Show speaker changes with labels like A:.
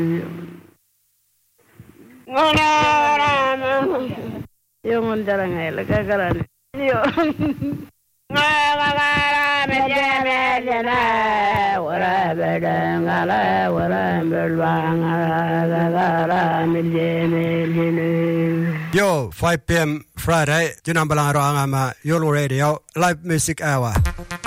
A: Yung undarang ay lagagaran.
B: Yo, 5 p.m. Friday, Junambalang Roangama, Yolo Radio, live music hour.